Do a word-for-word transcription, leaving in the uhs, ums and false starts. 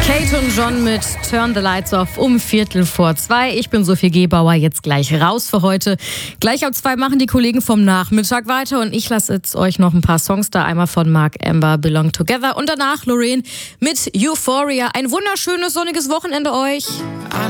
Kate und John mit Turn the Lights Off um Viertel vor zwei. Ich bin Sophie Gebauer, jetzt gleich raus für heute. Gleich ab zwei machen die Kollegen vom Nachmittag weiter und ich lasse jetzt euch noch ein paar Songs da. Einmal von Mark Amber, Belong Together und danach Loreen mit Euphoria. Ein wunderschönes sonniges Wochenende euch.